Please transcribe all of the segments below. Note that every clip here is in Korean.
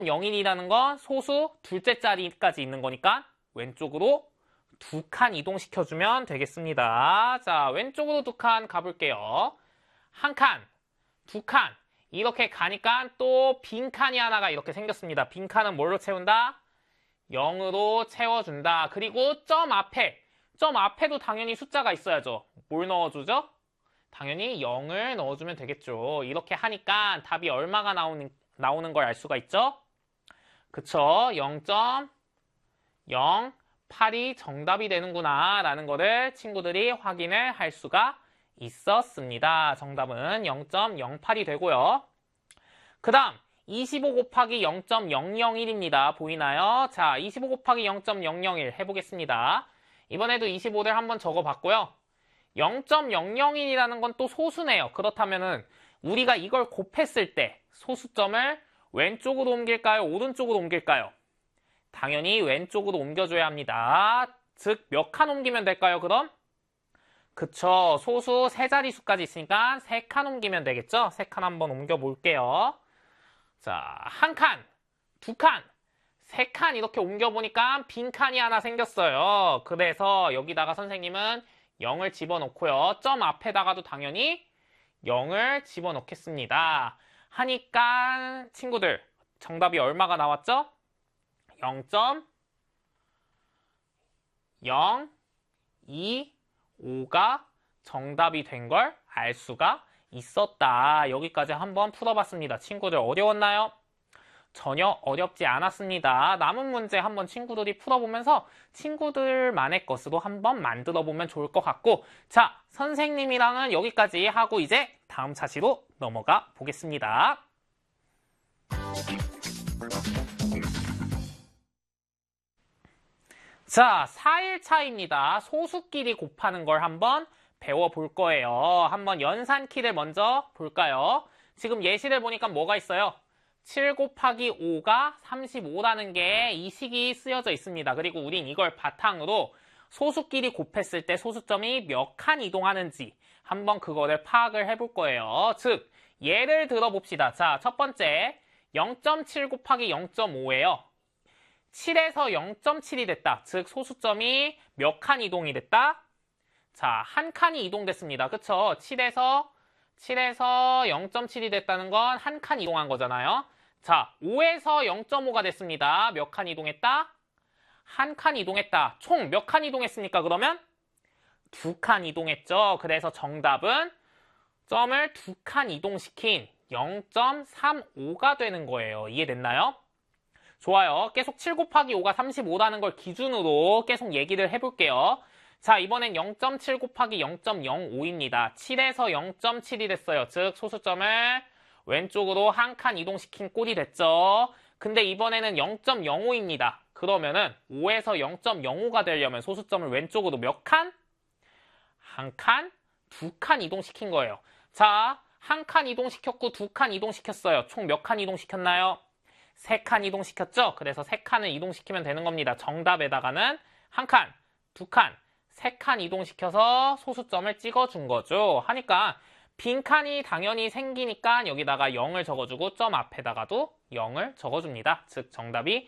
0일이라는 건 소수 둘째 자리까지 있는 거니까 왼쪽으로 2칸 이동시켜주면 되겠습니다. 자, 왼쪽으로 2칸 가볼게요. 1칸, 2칸 이렇게 가니까 또 빈 칸이 하나가 이렇게 생겼습니다. 빈 칸은 뭘로 채운다? 0으로 채워준다. 그리고 점 앞에도 당연히 숫자가 있어야죠. 뭘 넣어주죠? 당연히 0을 넣어주면 되겠죠. 이렇게 하니까 답이 얼마가 나오는 걸 알 수가 있죠? 그쵸? 0.08이 정답이 되는구나 라는 거를 친구들이 확인을 할 수가 있었습니다. 정답은 0.08이 되고요. 그 다음 25 곱하기 0.001입니다. 보이나요? 자, 25 곱하기 0.001 해보겠습니다. 이번에도 25를 한번 적어봤고요. 0.001이라는 건 또 소수네요. 그렇다면은 우리가 이걸 곱했을 때 소수점을 왼쪽으로 옮길까요? 오른쪽으로 옮길까요? 당연히 왼쪽으로 옮겨줘야 합니다. 즉, 몇 칸 옮기면 될까요, 그럼? 그쵸. 소수 세 자릿수까지 있으니까 3칸 옮기면 되겠죠? 3칸 한번 옮겨볼게요. 자, 1칸, 2칸, 3칸 이렇게 옮겨보니까 빈 칸이 하나 생겼어요. 그래서 여기다가 선생님은 0을 집어넣고요. 점 앞에다가도 당연히 0을 집어넣겠습니다. 하니까 친구들 정답이 얼마가 나왔죠? 0.025가 정답이 된 걸 알 수가 있었다. 여기까지 한번 풀어봤습니다. 친구들 어려웠나요? 전혀 어렵지 않았습니다. 남은 문제 한번 친구들이 풀어보면서 친구들만의 것으로 한번 만들어보면 좋을 것 같고, 자, 선생님이랑은 여기까지 하고 이제 다음 차시로 넘어가 보겠습니다. 자, 4일차입니다. 소수끼리 곱하는 걸 한번 배워볼 거예요. 한번 연산키를 먼저 볼까요? 지금 예시를 보니까 뭐가 있어요? 7 곱하기 5가 35라는 게 이 식이 쓰여져 있습니다. 그리고 우린 이걸 바탕으로 소수끼리 곱했을 때 소수점이 몇 칸 이동하는지 한번 그거를 파악을 해볼 거예요. 즉, 예를 들어봅시다. 자, 첫 번째 0.7 곱하기 0.5예요. 7에서 0.7이 됐다. 즉, 소수점이 몇 칸 이동이 됐다? 자, 한 칸이 이동됐습니다. 그쵸? 7에서 0.7이 됐다는 건 한 칸 이동한 거잖아요. 자, 5에서 0.5가 됐습니다. 몇 칸 이동했다? 한 칸 이동했다. 총 몇 칸 이동했습니까? 그러면 2칸 이동했죠. 그래서 정답은 점을 2칸 이동시킨 0.35가 되는 거예요. 이해됐나요? 좋아요. 계속 7 곱하기 5가 35라는 걸 기준으로 계속 얘기를 해볼게요. 자, 이번엔 0.7 곱하기 0.05입니다. 7에서 0.7이 됐어요. 즉, 소수점을 왼쪽으로 한 칸 이동시킨 꼴이 됐죠. 근데 이번에는 0.05입니다. 그러면은 5에서 0.05가 되려면 소수점을 왼쪽으로 몇 칸? 한 칸, 2칸 이동시킨 거예요. 자, 한 칸 이동시켰고 2칸 이동시켰어요. 총 몇 칸 이동시켰나요? 3칸 이동시켰죠? 그래서 3칸을 이동시키면 되는 겁니다. 정답에다가는 한 칸, 2칸, 3칸 이동시켜서 소수점을 찍어준 거죠. 하니까 빈칸이 당연히 생기니까 여기다가 0을 적어주고 점 앞에다가도 0을 적어줍니다. 즉 정답이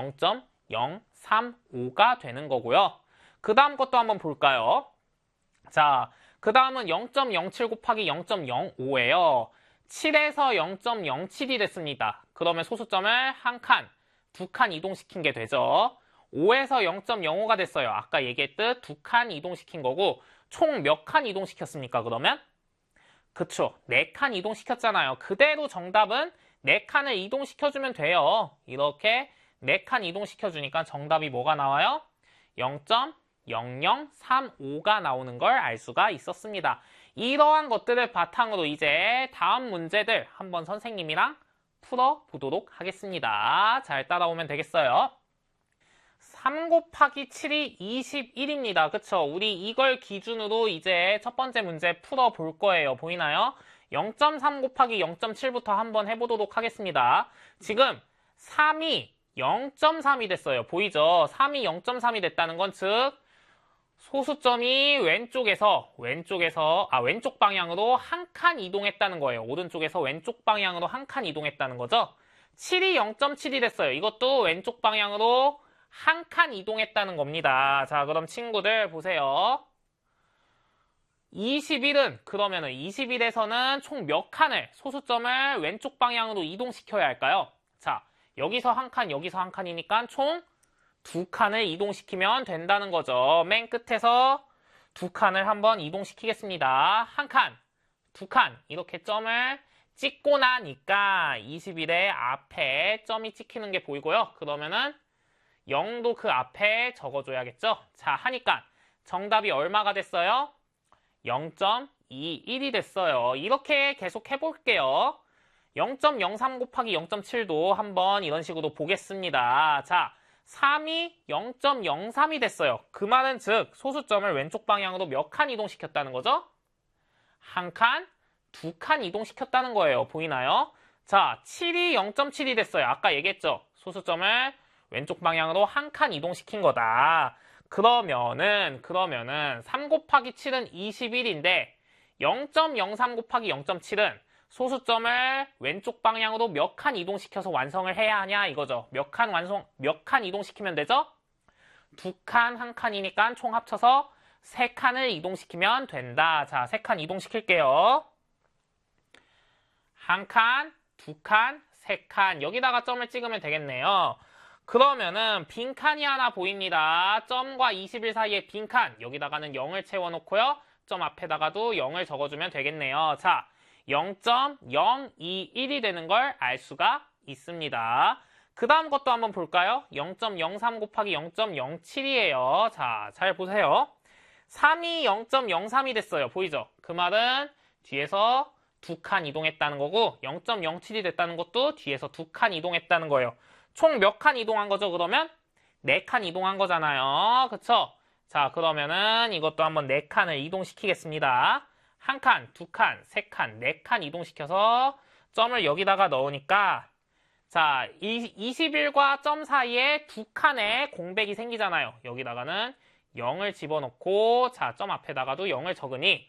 0.035가 되는 거고요. 그 다음 것도 한번 볼까요? 자, 그 다음은 0.07 곱하기 0.05예요. 7에서 0.07이 됐습니다. 그러면 소수점을 한 칸, 2칸 이동시킨 게 되죠. 5에서 0.05가 됐어요. 아까 얘기했듯 2칸 이동시킨 거고 총 몇 칸 이동시켰습니까? 그러면? 그쵸. 4칸 이동시켰잖아요. 그대로 정답은 4칸을 이동시켜주면 돼요. 이렇게 4칸 이동시켜주니까 정답이 뭐가 나와요? 0.0035가 나오는 걸 알 수가 있었습니다. 이러한 것들을 바탕으로 이제 다음 문제들 한번 선생님이랑 풀어보도록 하겠습니다. 잘 따라오면 되겠어요. 3 곱하기 7이 21입니다. 그쵸? 우리 이걸 기준으로 이제 첫 번째 문제 풀어볼 거예요. 보이나요? 0.3 곱하기 0.7부터 한번 해보도록 하겠습니다. 지금 3이 0.3이 됐어요. 보이죠? 3이 0.3이 됐다는 건 즉 소수점이 왼쪽 방향으로 한 칸 이동했다는 거예요. 오른쪽에서 왼쪽 방향으로 한 칸 이동했다는 거죠. 7이 0.7이 됐어요. 이것도 왼쪽 방향으로 한 칸 이동했다는 겁니다. 자, 그럼 친구들 보세요. 21은 그러면은 21에서는 총 몇 칸을 소수점을 왼쪽 방향으로 이동시켜야 할까요? 자, 여기서 한 칸, 여기서 한 칸이니까 총 두 칸을 이동시키면 된다는 거죠. 맨 끝에서 두 칸을 한번 이동시키겠습니다. 한 칸, 두 칸 이렇게 점을 찍고 나니까 21의 앞에 점이 찍히는 게 보이고요. 그러면은 0도 그 앞에 적어줘야겠죠. 자, 하니까 정답이 얼마가 됐어요? 0.21이 됐어요. 이렇게 계속 해볼게요. 0.03 곱하기 0.7도 한번 이런 식으로 보겠습니다. 자, 3이 0.03이 됐어요. 그 말은 즉 소수점을 왼쪽 방향으로 몇 칸 이동시켰다는 거죠? 한 칸, 두 칸 이동시켰다는 거예요. 보이나요? 자, 7이 0.7이 됐어요. 아까 얘기했죠? 소수점을 왼쪽 방향으로 한 칸 이동시킨 거다. 그러면은 3 곱하기 7은 21인데 0.03 곱하기 0.7은 소수점을 왼쪽 방향으로 몇 칸 이동시켜서 완성을 해야 하냐 이거죠. 몇 칸 이동시키면 되죠? 두 칸, 한 칸이니까 총 합쳐서 세 칸을 이동시키면 된다. 자, 세 칸 이동시킬게요. 한 칸, 두 칸, 세 칸. 여기다가 점을 찍으면 되겠네요. 그러면은 빈칸이 하나 보입니다. 점과 21 사이에 빈칸. 여기다가는 0을 채워놓고요. 점 앞에다가도 0을 적어주면 되겠네요. 자, 0.021이 되는 걸 알 수가 있습니다. 그 다음 것도 한번 볼까요? 0.03 곱하기 0.07이에요. 자, 잘 보세요. 3이 0.03이 됐어요. 보이죠? 그 말은 뒤에서 두 칸 이동했다는 거고 0.07이 됐다는 것도 뒤에서 두 칸 이동했다는 거예요. 총 몇 칸 이동한 거죠? 그러면 4칸 이동한 거잖아요. 그쵸? 자, 그러면은 이것도 한번 4칸을 이동시키겠습니다. 한 칸, 두 칸, 세 칸, 4칸 이동시켜서 점을 여기다가 넣으니까 자, 21과 점 사이에 두 칸의 공백이 생기잖아요. 여기다가는 0을 집어넣고 자, 점 앞에다가도 0을 적으니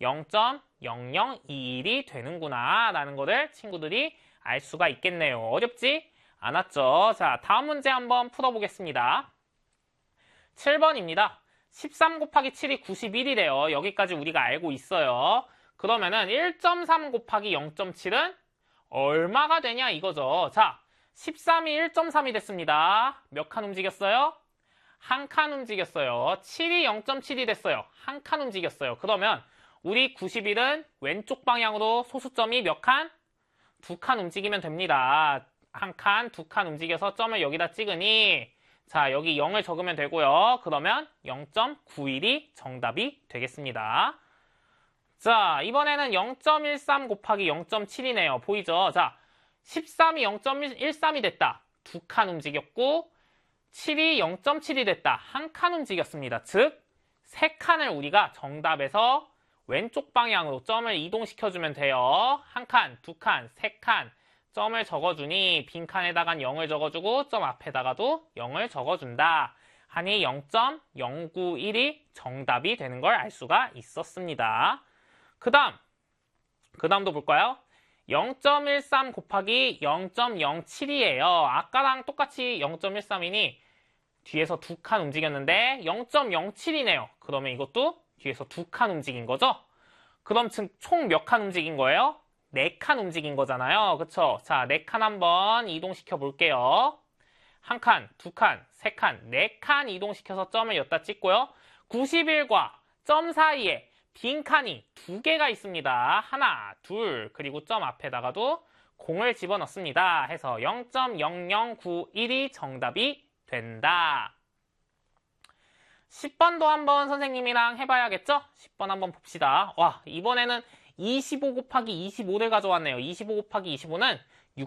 0.0021이 되는구나 라는 거를 친구들이 알 수가 있겠네요. 어렵지 않았죠? 자, 다음 문제 한번 풀어보겠습니다. 7번입니다. 13 곱하기 7이 91이래요. 여기까지 우리가 알고 있어요. 그러면은 1.3 곱하기 0.7은 얼마가 되냐 이거죠. 자, 13이 1.3이 됐습니다. 몇 칸 움직였어요? 한 칸 움직였어요. 7이 0.7이 됐어요. 한 칸 움직였어요. 그러면 우리 91은 왼쪽 방향으로 소수점이 몇 칸? 두 칸 움직이면 됩니다. 한 칸, 두 칸 움직여서 점을 여기다 찍으니 자, 여기 0을 적으면 되고요. 그러면 0.91이 정답이 되겠습니다. 자, 이번에는 0.13 곱하기 0.7이네요. 보이죠? 자, 13이 0.13이 됐다. 두 칸 움직였고 7이 0.7이 됐다. 한 칸 움직였습니다. 즉, 세 칸을 우리가 정답에서 왼쪽 방향으로 점을 이동시켜주면 돼요. 한 칸, 두 칸, 세 칸 점을 적어주니 빈칸에다간 0을 적어주고 점 앞에다가도 0을 적어준다. 하니 0.091이 정답이 되는 걸 알 수가 있었습니다. 그 다음도 볼까요? 0.13 곱하기 0.07이에요. 아까랑 똑같이 0.13이니 뒤에서 두 칸 움직였는데 0.07이네요. 그러면 이것도 뒤에서 두 칸 움직인 거죠? 그럼 총 몇 칸 움직인 거예요? 4칸 움직인 거잖아요. 그쵸? 자, 4칸 한번 이동시켜 볼게요. 한 칸, 두 칸, 세 칸, 4칸 이동시켜서 점을 여기다 찍고요. 91과 점 사이에 빈칸이 두 개가 있습니다. 하나, 둘, 그리고 점 앞에다가도 공을 집어넣습니다. 해서 0.0091이 정답이 된다. 10번도 한번 선생님이랑 해봐야겠죠? 10번 한번 봅시다. 와, 이번에는 25 곱하기 25를 가져왔네요. 25 곱하기 25는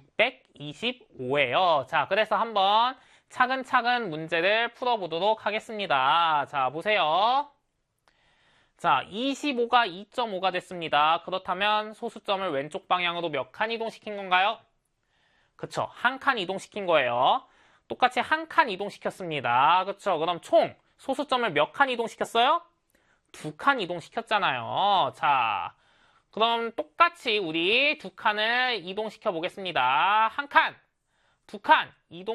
625예요. 자, 그래서 한번 차근차근 문제를 풀어보도록 하겠습니다. 자, 보세요. 자, 25가 2.5가 됐습니다. 그렇다면 소수점을 왼쪽 방향으로 몇 칸 이동시킨 건가요? 그쵸, 한 칸 이동시킨 거예요. 똑같이 한 칸 이동시켰습니다. 그쵸, 그럼 총 소수점을 몇 칸 이동시켰어요? 두 칸 이동시켰잖아요. 자, 그럼 똑같이 우리 두 칸을 이동시켜 보겠습니다. 한 칸, 두 칸 이동